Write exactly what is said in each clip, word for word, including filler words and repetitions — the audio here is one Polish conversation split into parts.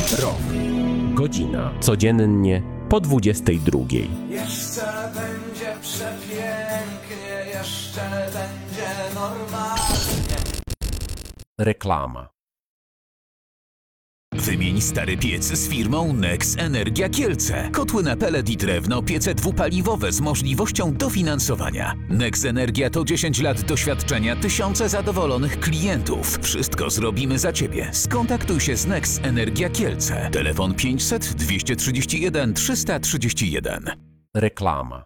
Rok. Godzina. Codziennie po dwudziestej drugiej. Jeszcze będzie przepięknie, jeszcze będzie normalnie. Reklama. Wymień stary piec z firmą Nex Energia Kielce. Kotły na pelet i drewno, piece dwupaliwowe z możliwością dofinansowania. Nex Energia to dziesięć lat doświadczenia, tysiące zadowolonych klientów. Wszystko zrobimy za Ciebie. Skontaktuj się z Nex Energia Kielce. Telefon pięćset dwieście trzydzieści jeden trzysta trzydzieści jeden. Reklama.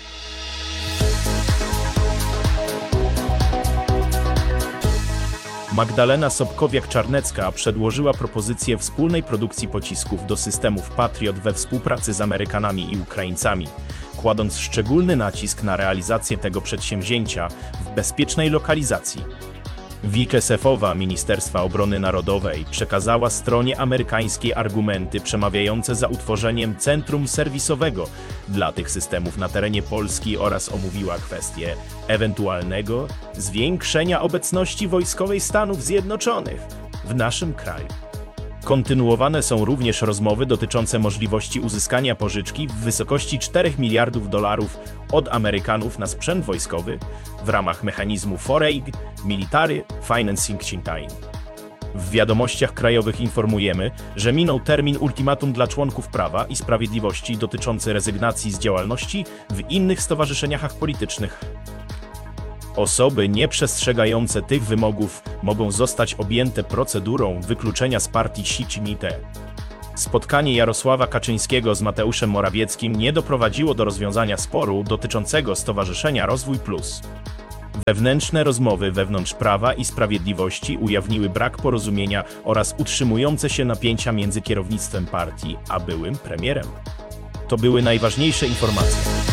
Magdalena Sobkowiak-Czarnecka przedłożyła propozycję wspólnej produkcji pocisków do systemów Patriot we współpracy z Amerykanami i Ukraińcami, kładąc szczególny nacisk na realizację tego przedsięwzięcia w bezpiecznej lokalizacji. Wiceszefowa Ministerstwa Obrony Narodowej przekazała stronie amerykańskiej argumenty przemawiające za utworzeniem centrum serwisowego dla tych systemów na terenie Polski oraz omówiła kwestię ewentualnego zwiększenia obecności wojskowej Stanów Zjednoczonych w naszym kraju. Kontynuowane są również rozmowy dotyczące możliwości uzyskania pożyczki w wysokości czterech miliardów dolarów od Amerykanów na sprzęt wojskowy w ramach mechanizmu Foreign Military Financing Campaign. W wiadomościach krajowych informujemy, że minął termin ultimatum dla członków Prawa i Sprawiedliwości dotyczący rezygnacji z działalności w innych stowarzyszeniach politycznych. Osoby nieprzestrzegające tych wymogów mogą zostać objęte procedurą wykluczenia z partii Xi Jinpinga. Spotkanie Jarosława Kaczyńskiego z Mateuszem Morawieckim nie doprowadziło do rozwiązania sporu dotyczącego Stowarzyszenia Rozwój Plus. Wewnętrzne rozmowy wewnątrz Prawa i Sprawiedliwości ujawniły brak porozumienia oraz utrzymujące się napięcia między kierownictwem partii a byłym premierem. To były najważniejsze informacje.